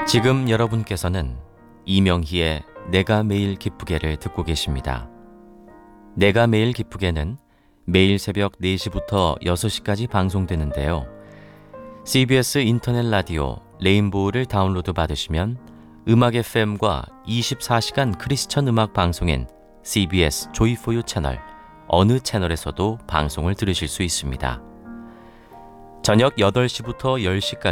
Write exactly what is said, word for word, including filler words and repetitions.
지금 여러분께서는 이명희의 내가 매일 기쁘게를 듣고 계십니다. 내가 매일 기쁘게는 매일 새벽 네 시부터 여섯 시까지 방송되는데요. 씨비에스 인터넷 라디오 레인보우를 다운로드 받으시면 음악 에프엠과 이십사 시간 크리스천 음악 방송인 씨비에스 조이포유 채널 어느 채널에서도 방송을 들으실 수 있습니다. 저녁 여덟 시부터 열 시까지